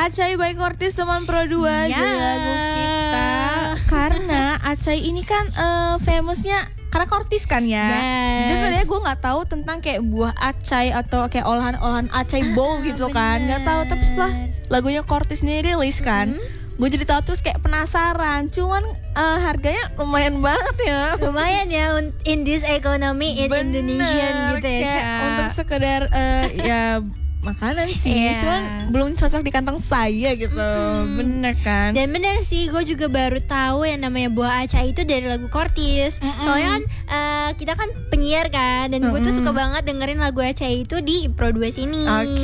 Acai by Kortis teman Pro 2 jadi lagu kita. Karena Acai ini kan famousnya karena Kortis kan ya. Jujur sebenarnya gue nggak tahu tentang kayak buah acai atau kayak olahan acai bowl gitu kan, nggak tahu. Tapi setelah lagunya Kortis ini rilis kan, gue jadi tahu terus kayak penasaran. Cuman harganya lumayan banget ya. Lumayan ya in this economy in Indonesian gitu ya. Kayak untuk sekedar ya makanan sih, cuman belum cocok di kantong saya gitu. Bener kan? Dan bener sih, gue juga baru tahu yang namanya buah acai itu dari lagu Kortis. Soalnya kan kita kan penyiar kan, dan gue tuh suka banget dengerin lagu acai itu di Pro 2 sini.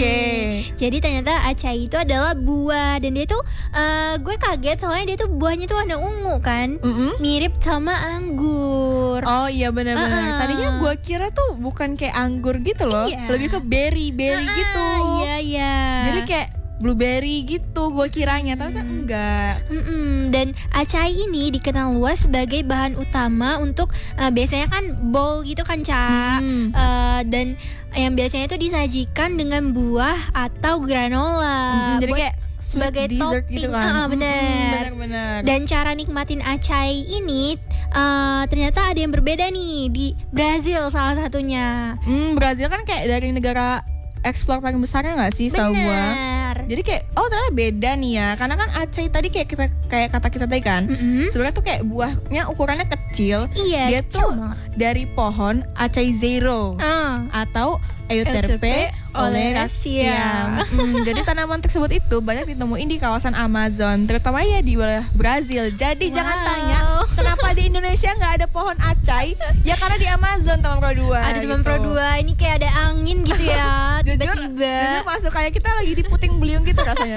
Jadi ternyata acai itu adalah buah, dan dia tuh gue kaget soalnya dia tuh buahnya tuh warna ungu kan, mirip sama anggur. Oh iya benar-benar. Tadinya gue kira tuh bukan kayak anggur gitu loh, lebih ke berry gitu. Iya. Jadi kayak blueberry gitu gue kiranya, ternyata enggak. Dan acai ini dikenal luas sebagai bahan utama untuk biasanya kan bowl gitu kan, Ca. Dan yang biasanya itu disajikan dengan buah atau granola. Jadi kayak sebagai dessert topping gitu kan. Bener. Dan cara nikmatin acai ini ternyata ada yang berbeda nih di Brazil salah satunya. Brazil kan kayak dari negara ekspor paling besarnya nggak sih setahu gua. Jadi kayak ternyata beda nih ya, karena kan acai tadi kayak kata kita tadi kan, sebenarnya tuh kayak buahnya ukurannya kecil. Dia kecil tuh dari pohon acai zero atau Euterpe oleracea. Jadi tanaman tersebut itu banyak ditemuin di kawasan Amazon, terutama ya di wilayah Brazil. Jadi jangan tanya kenapa di Indonesia nggak ada pohon acai, ya karena di Amazon teman Pro 2. Ada teman Pro 2, ini kayak ada angin gitu ya. Tiba-tiba jujur masuk kayak kita lagi di puting beliung gitu rasanya.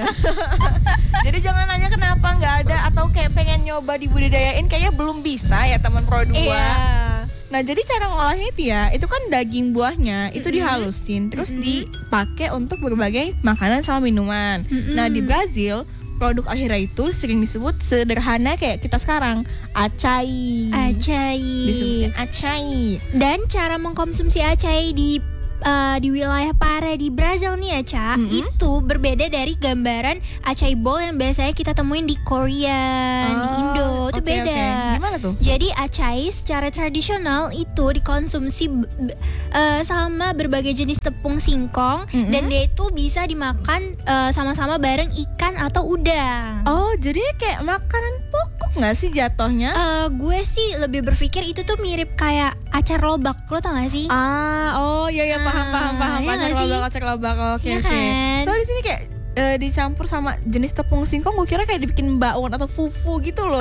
Jadi jangan nanya kenapa nggak ada, atau kayak pengen nyoba dibudidayain kayaknya belum bisa ya teman Pro 2. Nah jadi cara ngolahnya itu kan daging buahnya itu dihalusin terus dipakai untuk berbagai makanan sama minuman. Nah di Brazil produk akhirnya itu sering disebut sederhana kayak kita sekarang, acai. Disebutnya acai. Dan cara mengkonsumsi acai di wilayah Pará di Brazil nih ya, Ca, itu berbeda dari gambaran acai bowl yang biasanya kita temuin di Korea, di Indo. Itu beda. Gimana tuh? Jadi acai secara tradisional itu dikonsumsi sama berbagai jenis tepung singkong, dan dia itu bisa dimakan sama-sama bareng ikan atau udang. Oh, jadi kayak makanan pokok nggak sih jatuhnya? Gue sih lebih berpikir itu tuh mirip kayak acar lobak, lo tau gak sih? Iya paham. Acar lobak. Oke. So di sini kayak dicampur sama jenis tepung singkong, gue kira kayak dibikin bakwan atau fufu gitu loh.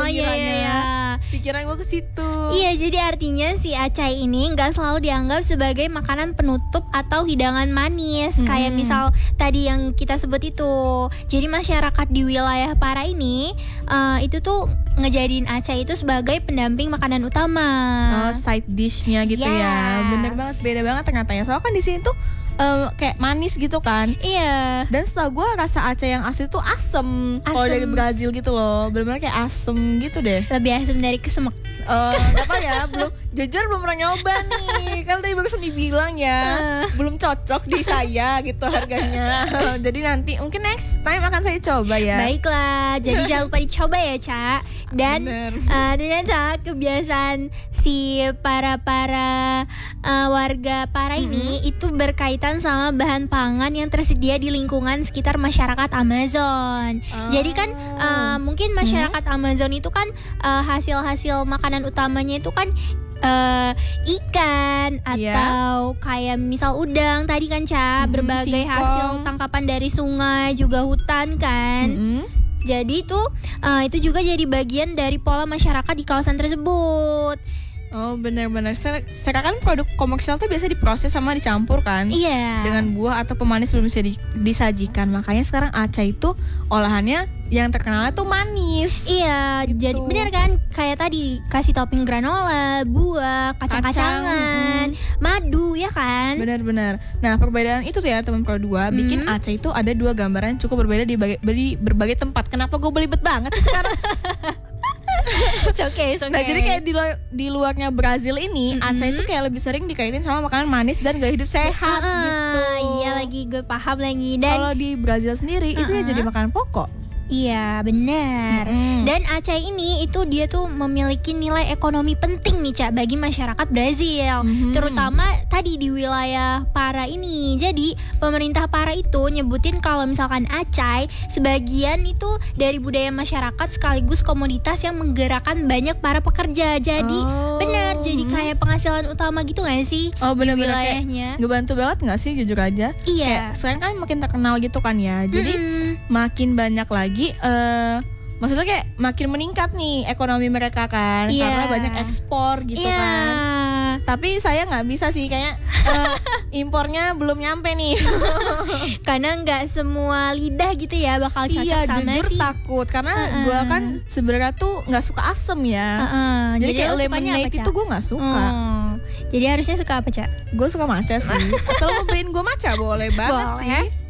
Iya. Pikiran gue ke situ. Iya, jadi artinya si acai ini nggak selalu dianggap sebagai makanan penutup atau hidangan manis kayak misal tadi yang kita sebut itu. Jadi masyarakat di wilayah Pará ini itu tuh ngejadiin acai itu sebagai pendamping makanan utama. Side dishnya gitu ya. Bener banget, beda banget ternyata ya. Soalnya kan di sini tuh kayak manis gitu kan. Iya. Dan setahu gue rasa acai yang asli tuh asem. Kalau dari Brazil gitu loh, benar-benar kayak asem gitu deh. Lebih asem dari kesemek. Gak tau ya, belum pernah nyoba nih. Kan tadi barusan dibilang ya, belum cocok di saya gitu harganya. Jadi nanti mungkin next time akan saya coba ya. Baiklah, jadi jangan lupa dicoba ya, Ca. Dan ternyata kebiasaan si para warga Pará ini itu berkaitan sama bahan pangan yang tersedia di lingkungan sekitar masyarakat Amazon. Jadi kan mungkin masyarakat Amazon itu kan hasil-hasil makanan utamanya itu kan ikan atau kayak misal udang tadi kan, Ca, berbagai singkong. hasil tangkapan dari sungai juga hutan kan. Jadi itu juga jadi bagian dari pola masyarakat di kawasan tersebut. Oh benar-benar. Sekarang kan produk komersial tuh biasa diproses sama dicampur kan, dengan buah atau pemanis sebelum bisa disajikan. Makanya sekarang acai itu olahannya yang terkenalnya tuh manis. Iya, gitu. Jadi benar kan, kayak tadi kasih topping granola, buah, kacang-kacangan, madu ya kan. Benar-benar. Nah perbedaan itu tuh ya teman Pro 2 bikin acai itu ada dua gambaran cukup berbeda di berbagai tempat. Kenapa gue belibet banget sih sekarang? Oke. Nah jadi kayak di luarnya Brazil ini, acai itu kayak lebih sering dikaitin sama makanan manis dan gaya hidup sehat gitu. Iya lagi, gue paham lagi. Dan kalau di Brazil sendiri itu ya jadi makanan pokok. Iya benar. Dan acai ini itu dia tuh memiliki nilai ekonomi penting nih Ca bagi masyarakat Brazil, terutama tadi di wilayah Para ini. Jadi pemerintah Para itu nyebutin kalau misalkan acai sebagian itu dari budaya masyarakat sekaligus komoditas yang menggerakkan banyak para pekerja. Jadi benar, jadi kayak penghasilan utama gitu gak sih? Bener-bener di wilayahnya. Ngebantu banget gak sih jujur aja? Iya. Kayak sekarang kan makin terkenal gitu kan ya. Jadi makin banyak lagi maksudnya kayak makin meningkat nih ekonomi mereka kan, karena banyak ekspor gitu kan. Tapi saya nggak bisa sih kayak impornya belum nyampe nih. Karena nggak semua lidah gitu ya bakal cocok sama jujur sih. Takut karena gue kan sebenarnya tuh nggak suka asem ya. Jadi kayak lemonade itu gue nggak suka. Jadi harusnya suka apa Ca? Gue suka matcha sih. Kalau mau beliin gue matcha boleh banget sih.